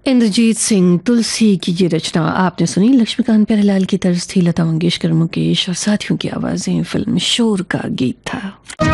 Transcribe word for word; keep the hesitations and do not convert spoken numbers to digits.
इंद्रजीत सिंह तुलसी की ये रचना आपने सुनी। लक्ष्मीकांत प्यारेलाल की तर्ज थी, लता मंगेशकर, मुकेश और साथियों की आवाजें। फिल्म शोर का गीत था।